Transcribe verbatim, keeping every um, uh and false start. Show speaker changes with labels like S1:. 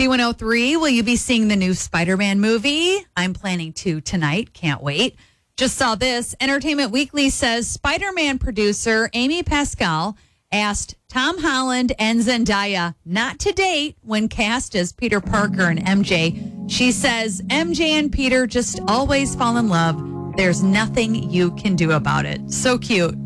S1: B one oh three, will you be seeing the new Spider-Man movie? I'm planning to tonight. Can't wait. Just saw this. Entertainment Weekly says Spider-Man producer Amy Pascal asked Tom Holland and Zendaya not to date when cast as Peter Parker and M J. She says M J and Peter just always fall in love. There's nothing you can do about it. So cute.